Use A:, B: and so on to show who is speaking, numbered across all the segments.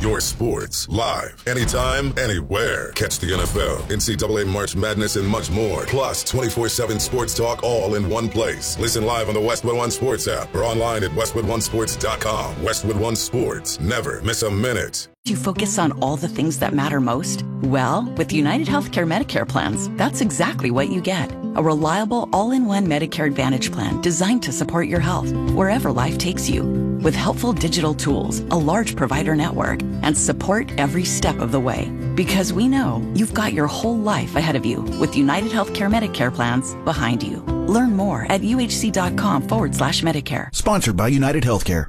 A: your sports, live, anytime, anywhere. Catch the NFL, NCAA March Madness, and much more. Plus, 24/7 sports talk all in one place. Listen live on the Westwood One Sports app or online at westwoodonesports.com. Westwood One Sports. Never miss a minute.
B: You focus on all the things that matter most? Well, with United Healthcare Medicare plans, that's exactly what you get. A reliable all-in-one Medicare Advantage plan designed to support your health wherever life takes you. With helpful digital tools, a large provider network, and support every step of the way. Because we know you've got your whole life ahead of you with United Healthcare Medicare plans behind you. Learn more at uhc.com/Medicare.
C: Sponsored by United Healthcare.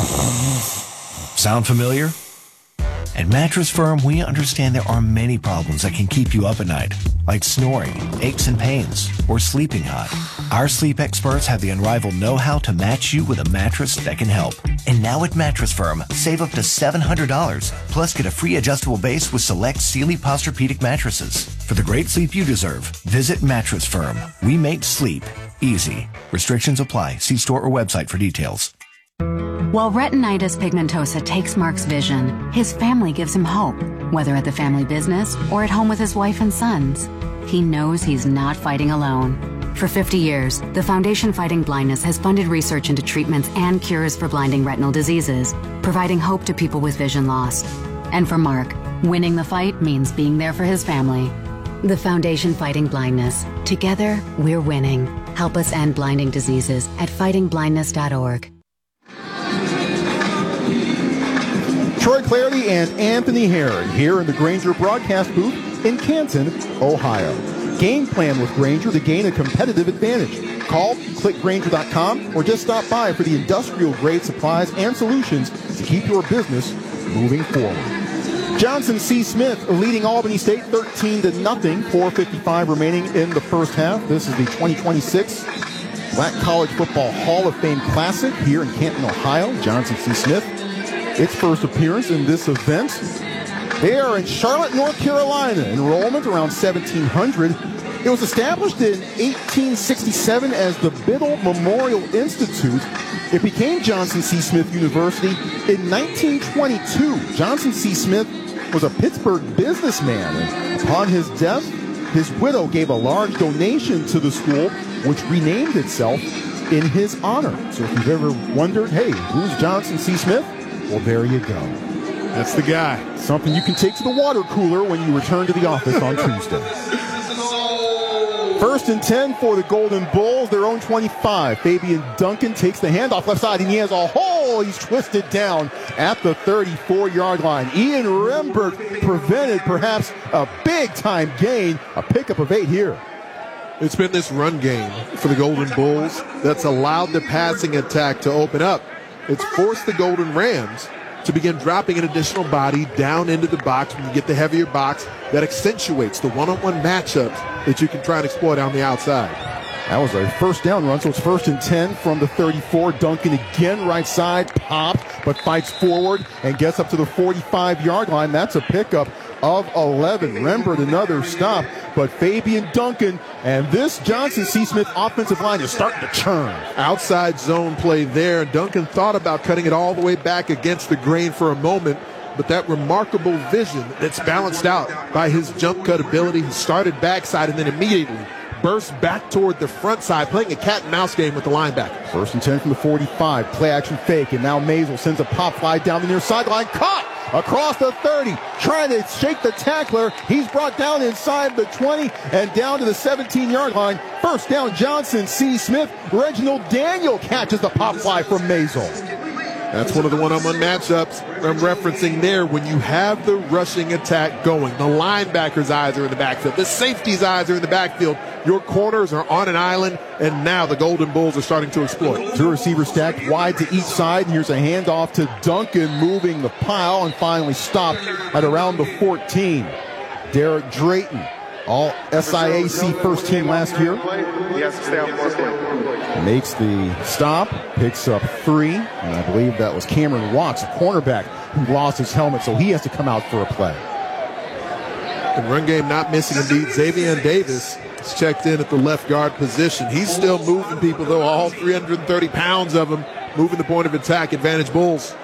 D: Sound familiar? At Mattress Firm, we understand there are many problems that can keep you up at night, like snoring, aches and pains, or sleeping hot. Our sleep experts have the unrivaled know-how to match you with a mattress that can help. And now at Mattress Firm, save up to $700, plus get a free adjustable base with select Sealy Posturepedic mattresses. For the great sleep you deserve, visit Mattress Firm. We make sleep easy. Restrictions apply. See store or website for details.
E: While retinitis pigmentosa takes Mark's vision, his family gives him hope, whether at the family business or at home with his wife and sons. He knows he's not fighting alone. For 50 years, the Foundation Fighting Blindness has funded research into treatments and cures for blinding retinal diseases, providing hope to people with vision loss. And for Mark, winning the fight means being there for his family. The Foundation Fighting Blindness. Together, we're winning. Help us end blinding diseases at fightingblindness.org.
F: Troy Clardy and Anthony Herron here in the Grainger broadcast booth in Canton, Ohio. Game plan with Grainger to gain a competitive advantage. Call, click Grainger.com, or just stop by for the industrial-grade supplies and solutions to keep your business moving forward. Johnson C. Smith leading Albany State 13-0, 4:55 remaining in the first half. This is the 2026 Black College Football Hall of Fame Classic here in Canton, Ohio. Johnson C. Smith, its first appearance in this event. They are in Charlotte, North Carolina. Enrollment around 1,700. It was established in 1867 as the Biddle Memorial Institute. It became Johnson C. Smith University in 1922. Johnson C. Smith was a Pittsburgh businessman, and upon his death, his widow gave a large donation to the school, which renamed itself in his honor. So if you've ever wondered, hey, who's Johnson C. Smith? Well, there you go.
G: That's the guy.
F: Something you can take to the water cooler when you return to the office on Tuesday. 1st and 10 for the Golden Bulls, their own 25. Fabian Duncan takes the handoff left side, and he has a hole. He's twisted down at the 34-yard line. Ian Rembert prevented perhaps a big-time gain, a pickup of 8 here.
G: It's been this run game for the Golden Bulls that's allowed the passing attack to open up. It's forced the Golden Rams to begin dropping an additional body down into the box. When you get the heavier box, that accentuates the one-on-one matchups that you can try and exploit on the outside.
F: That was a first down run, so it's 1st and 10 from the 34. Duncan again, right side, popped, but fights forward and gets up to the 45-yard line. That's a pickup of 11. Rembert another stop, but Fabian Duncan and this Johnson C. Smith offensive line is starting to churn.
G: Outside zone play there. Duncan thought about cutting it all the way back against the grain for a moment, but that remarkable vision that's balanced out by his jump cut ability. He started backside and then immediately burst back toward the front side, playing a cat-and-mouse game with the linebacker.
F: 1st and 10 from the 45. Play action fake, and now Maisel sends a pop fly down the near sideline. Caught across the 30, trying to shake the tackler. He's brought down inside the 20 and down to the 17-yard line. First down, Johnson C. Smith. Reginald Daniel catches the pop fly from Maisel.
G: That's one of the one-on-one matchups I'm referencing there. When you have the rushing attack going, the linebacker's eyes are in the backfield, the safety's eyes are in the backfield, your corners are on an island, and now the Golden Bulls are starting to exploit.
F: 2 receivers stacked wide to each side, and here's a handoff to Duncan, moving the pile, and finally stopped at around the 14. Derek Drayton, all SIAC first team last year.
H: He has to stay on 4 feet.
F: Makes the stop, picks up 3, and I believe that was Cameron Watts, a cornerback, who lost his helmet, so he has to come out for a play.
G: The run game not missing indeed. Xavier Davis is checked in at the left guard position. He's still moving people, though, all 330 pounds of him, moving the point of attack. Advantage Bulls.